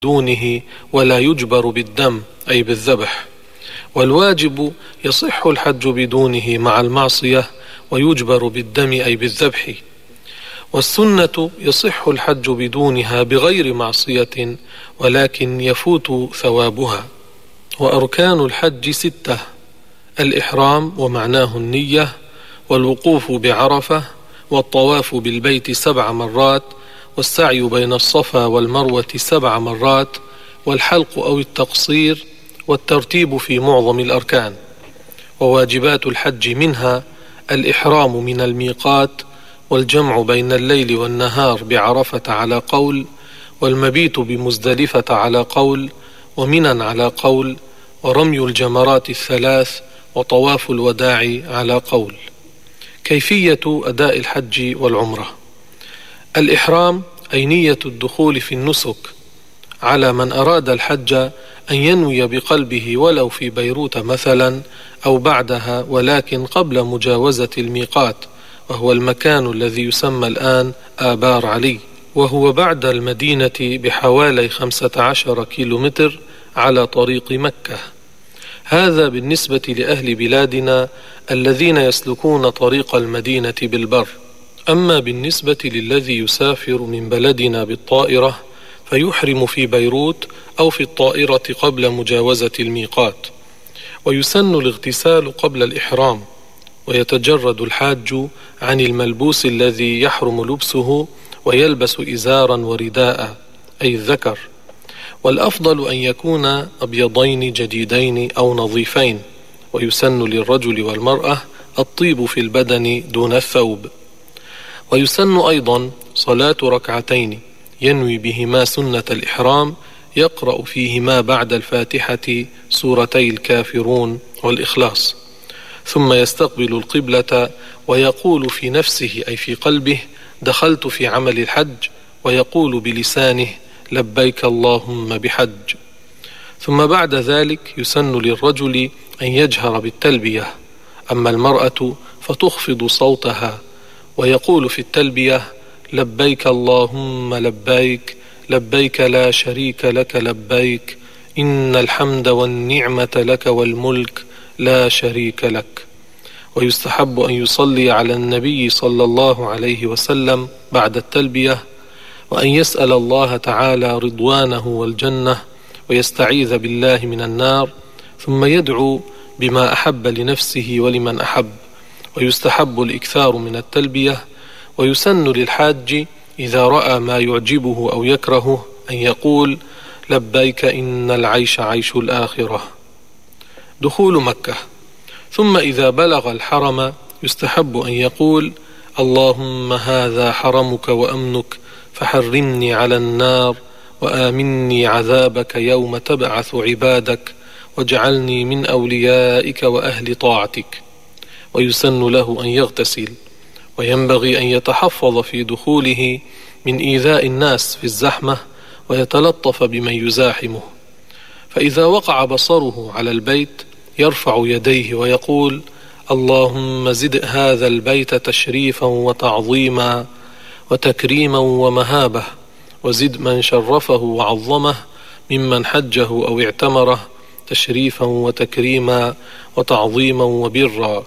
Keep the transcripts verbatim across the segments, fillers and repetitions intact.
دونه ولا يجبر بالدم أي بالذبح. والواجب يصح الحج بدونه مع المعصية ويجبر بالدم أي بالذبح. والسنة يصح الحج بدونها بغير معصية ولكن يفوت ثوابها. وأركان الحج ستة: الإحرام ومعناه النية، والوقوف بعرفة، والطواف بالبيت سبع مرات، والسعي بين الصفا والمروة سبع مرات، والحلق أو التقصير، والترتيب في معظم الأركان. وواجبات الحج منها الإحرام من الميقات، والجمع بين الليل والنهار بعرفة على قول، والمبيت بمزدلفة على قول، ومنى على قول، ورمي الجمرات الثلاث، وطواف الوداع على قول. كيفية أداء الحج والعمرة: الإحرام أي نية الدخول في النسك. على من أراد الحج أن ينوي بقلبه ولو في بيروت مثلا أو بعدها، ولكن قبل مجاوزة الميقات، وهو المكان الذي يسمى الآن آبار علي، وهو بعد المدينة بحوالي خمسة عشر كيلومتر على طريق مكة. هذا بالنسبة لأهل بلادنا الذين يسلكون طريق المدينة بالبر. أما بالنسبة للذي يسافر من بلدنا بالطائرة فيحرم في بيروت أو في الطائرة قبل مجاوزة الميقات. ويسن الاغتسال قبل الإحرام، ويتجرد الحاج عن الملبوس الذي يحرم لبسه، ويلبس إزارا ورداء أي الذكر. والأفضل أن يكون أبيضين جديدين أو نظيفين. ويسن للرجل والمرأة الطيب في البدن دون الثوب. ويسن أيضا صلاة ركعتين ينوي بهما سنة الإحرام، يقرأ فيهما بعد الفاتحة سورتي الكافرون والإخلاص، ثم يستقبل القبلة ويقول في نفسه أي في قلبه: دخلت في عمل الحج، ويقول بلسانه: لبيك اللهم بحج. ثم بعد ذلك يسن للرجل أن يجهر بالتلبية، أما المرأة فتخفض صوتها ويقول في التلبية: لبيك اللهم لبيك، لبيك لا شريك لك لبيك، إن الحمد والنعمة لك والملك لا شريك لك. ويستحب أن يصلي على النبي صلى الله عليه وسلم بعد التلبية، وأن يسأل الله تعالى رضوانه والجنة، ويستعيذ بالله من النار، ثم يدعو بما أحب لنفسه ولمن أحب. ويستحب الإكثار من التلبية. ويسن للحاج إذا رأى ما يعجبه أو يكرهه أن يقول: لبيك إن العيش عيش الآخرة. دخول مكة: ثم إذا بلغ الحرم يستحب أن يقول: اللهم هذا حرمك وأمنك، فحرمني على النار، وآمني عذابك يوم تبعث عبادك، واجعلني من أوليائك وأهل طاعتك. ويسن له أن يغتسل. وينبغي أن يتحفظ في دخوله من إيذاء الناس في الزحمة، ويتلطف بمن يزاحمه. فإذا وقع بصره على البيت يرفع يديه ويقول: اللهم زد هذا البيت تشريفا وتعظيما وتكريما ومهابة، وزد من شرفه وعظمه ممن حجه أو اعتمره تشريفا وتكريما وتعظيما وبرا.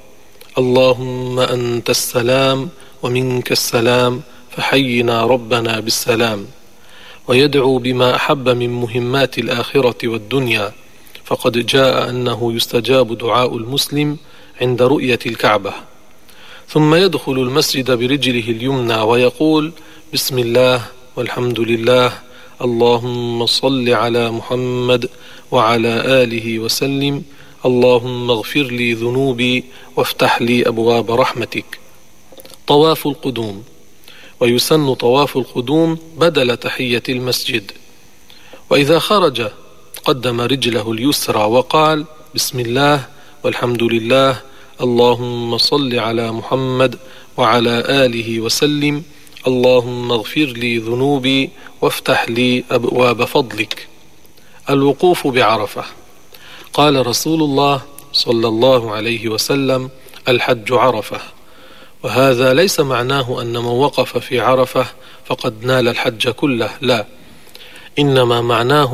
اللهم أنت السلام ومنك السلام، فحينا ربنا بالسلام. ويدعو بما أحب من مهمات الآخرة والدنيا، فقد جاء أنه يستجاب دعاء المسلم عند رؤية الكعبة. ثم يدخل المسجد برجله اليمنى ويقول: بسم الله والحمد لله، اللهم صل على محمد وعلى آله وسلم، اللهم اغفر لي ذنوبي وافتح لي أبواب رحمتك. طواف القدوم: ويسن طواف القدوم بدل تحية المسجد. وإذا خرج قدم رجله اليسرى وقال: بسم الله والحمد لله، اللهم صل على محمد وعلى آله وسلم، اللهم اغفر لي ذنوبي وافتح لي أبواب فضلك. الوقوف بعرفة: قال رسول الله صلى الله عليه وسلم: الحج عرفة. وهذا ليس معناه أن من وقف في عرفة فقد نال الحج كله، لا، إنما معناه